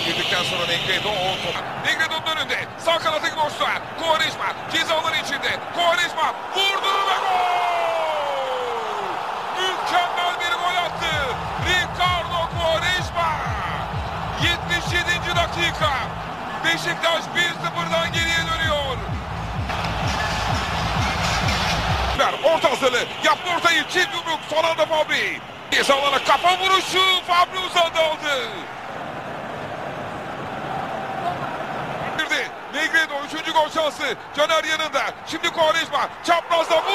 girdikten sonra Negredo Negredo'nun önünde. Sağ kanatı boşluğa. Quaresma ceza alanı içinde. Quaresma vurdu ve gol! Mükemmel bir gol attı. Ricardo Quaresma. 77. dakika. Beşiktaş 1-0'dan geriye dönüyor. Orta hazırlığı. Yaptı ortayı. Çift yumruk. Son anda Fabri. Ceza alana kafa vuruşu. Fabri uzandı aldı. Negredo 3. gol şansı. Caner yanında. Şimdi Quaresma. Çaprazda vurdu.